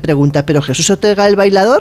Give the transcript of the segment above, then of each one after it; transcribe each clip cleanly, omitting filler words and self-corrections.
pregunta, ¿pero Jesús Ortega el bailador?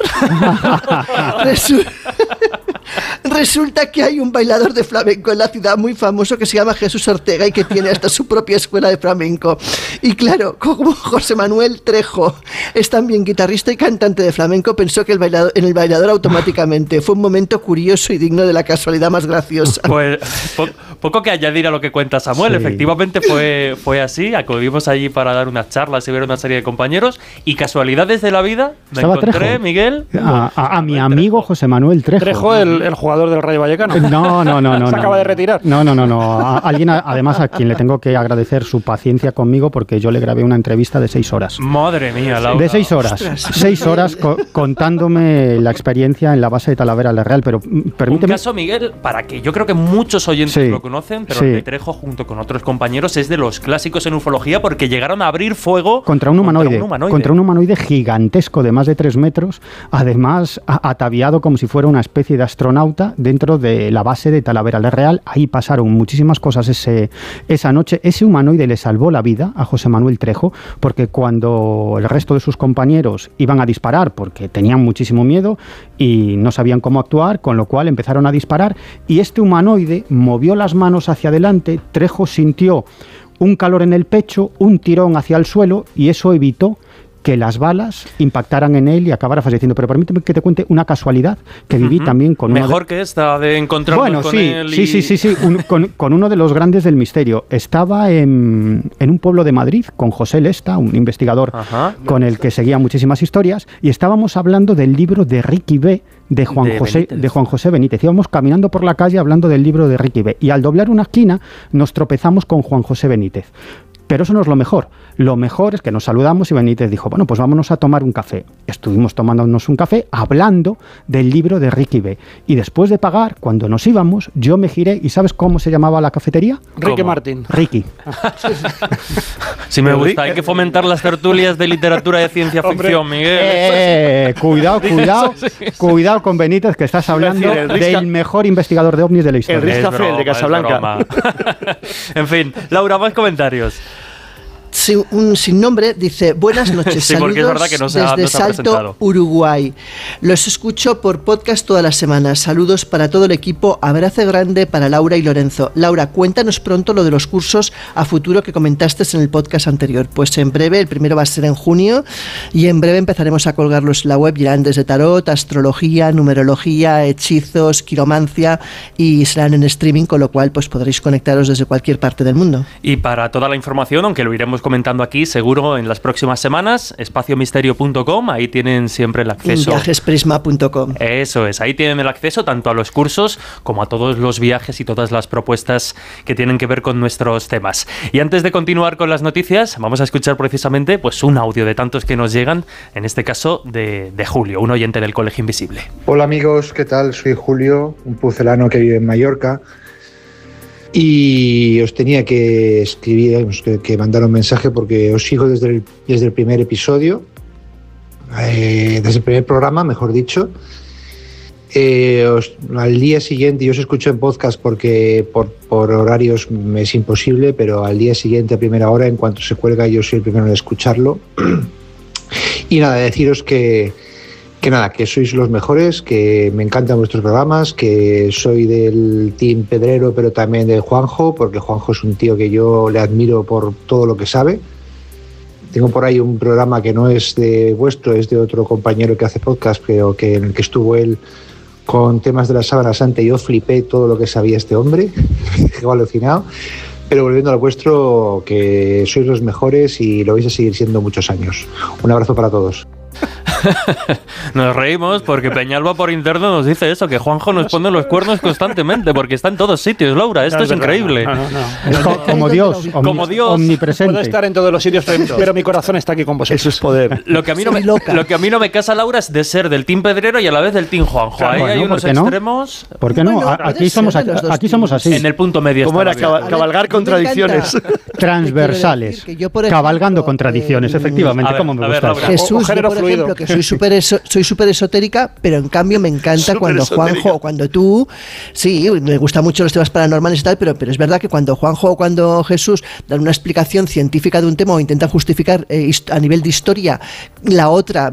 Resulta que hay un bailador de flamenco en la ciudad muy famoso que se llama Jesús Ortega y que tiene hasta su propia escuela de flamenco. Y claro, como José Manuel Trejo es también guitarrista y cantante de flamenco, pensó que en el bailador automáticamente. Fue un momento curioso y digno de la casualidad más graciosa. Pues poco que añadir a lo que cuenta Samuel. Sí. Efectivamente fue así. Acudimos allí para dar unas charlas y ver una serie de compañeros. Y casualidades de la vida, me encontré, Trejo. Miguel, a mi amigo Trejo. José Manuel Trejo. Trejo, el jugador del Rayo Vallecano. No. Se acaba de retirar. No. Alguien, además, a quien le tengo que agradecer su paciencia conmigo, porque yo le grabé una entrevista de 6 horas. Madre mía, Laura. De 6 horas. Ostras. 6 horas contándome la experiencia en la base de Talavera la Real. Pero permíteme. Un caso, Miguel, para que yo creo que muchos oyentes lo conocen, pero el de Trejo, junto con otros compañeros, es de los clásicos en ufología porque llegaron a abrir fuego contra un humanoide gigantesco de más de 3 metros, además ataviado como si fuera una especie de astronauta dentro de la base de Talavera la Real. Ahí pasaron muchísimas cosas esa noche. Ese humanoide le salvó la vida a José Manuel Trejo, porque cuando el resto de sus compañeros iban a disparar, porque tenían muchísimo miedo y no sabían cómo actuar, con lo cual empezaron a disparar, y este humanoide movió las manos hacia adelante. Trejo sintió un calor en el pecho, un tirón hacia el suelo, y eso evitó que las balas impactaran en él y acabara falleciendo. Pero permíteme que te cuente una casualidad que viví también con mejor que esta de encontrarnos con él. Sí. Con uno de los grandes del misterio. Estaba en un pueblo de Madrid con José Lesta, un investigador con el que seguía muchísimas historias, y estábamos hablando del libro de Ricky B. de Juan José Benítez. Íbamos caminando por la calle hablando del libro de Ricky B. Y al doblar una esquina nos tropezamos con Juan José Benítez. Pero eso no es lo mejor. Lo mejor es que nos saludamos y Benítez dijo, bueno, pues vámonos a tomar un café. Estuvimos tomándonos un café hablando del libro de Ricky B. Y después de pagar, cuando nos íbamos, yo me giré y ¿sabes cómo se llamaba la cafetería? Ricky Martín. Ricky. Sí me gusta, hay que fomentar las tertulias de literatura de ciencia ficción, Miguel. Cuidado con Benítez, que estás hablando del mejor investigador de ovnis de la historia. El Riz Café, el de Casablanca. En fin, Laura, más comentarios. Sí, un sin nombre dice, buenas noches, sí, saludos es verdad que no desde Salto, Uruguay. Los escucho por podcast todas las semanas. Saludos para todo el equipo. Abrazo grande para Laura y Lorenzo. Laura, cuéntanos pronto lo de los cursos a futuro que comentaste en el podcast anterior. Pues en breve, el primero va a ser en junio, y en breve empezaremos a colgarlos en la web. Irán desde tarot, astrología, numerología, hechizos, quiromancia, y serán en streaming, con lo cual pues podréis conectaros desde cualquier parte del mundo. Y para toda la información, aunque lo iremos comentando aquí seguro en las próximas semanas, espaciomisterio.com, ahí tienen siempre el acceso. Viajesprisma.com. Eso es, ahí tienen el acceso tanto a los cursos como a todos los viajes y todas las propuestas que tienen que ver con nuestros temas. Y antes de continuar con las noticias, vamos a escuchar precisamente pues un audio de tantos que nos llegan, en este caso de Julio, un oyente del Colegio Invisible. Hola amigos, ¿qué tal? Soy Julio, un pucelano que vive en Mallorca. Y os tenía que escribir, que mandar un mensaje porque os sigo desde el primer episodio, desde el primer programa, mejor dicho. Al día siguiente, yo os escucho en podcast porque por horarios me es imposible, pero al día siguiente a primera hora, en cuanto se cuelga, yo soy el primero en escucharlo. Y nada, deciros que sois los mejores, que me encantan vuestros programas, que soy del team Pedrero, pero también de Juanjo, porque Juanjo es un tío que yo le admiro por todo lo que sabe. Tengo por ahí un programa que no es de vuestro, es de otro compañero que hace podcast, pero en el que estuvo él con temas de la Sábana Santa, y yo flipé todo lo que sabía este hombre, me quedé alucinado. Pero volviendo al vuestro, que sois los mejores y lo vais a seguir siendo muchos años. Un abrazo para todos. Nos reímos porque Peñalba por interno nos dice eso, que Juanjo nos pone los cuernos constantemente porque está en todos sitios, Laura. Esto es increíble. No. Es como Dios, omnipresente. Puedo estar en todos los sitios, pero mi corazón está aquí con vosotros. Eso es poder. Lo que a mí no me casa, Laura, es de ser del team Pedrero y a la vez del team Juanjo. Ahí hay unos extremos. ¿Por qué no? Aquí somos así. En el punto medio. ¿Cómo era cabalgar contradicciones? Transversales. Cabalgando contradicciones, efectivamente. Como me gusta. Jesús, por ejemplo, que soy súper esotérica, pero en cambio me encanta cuando Juanjo o cuando tú, sí, me gustan mucho los temas paranormales y tal, pero es verdad que cuando Juanjo o cuando Jesús dan una explicación científica de un tema o intentan justificar a nivel de historia la otra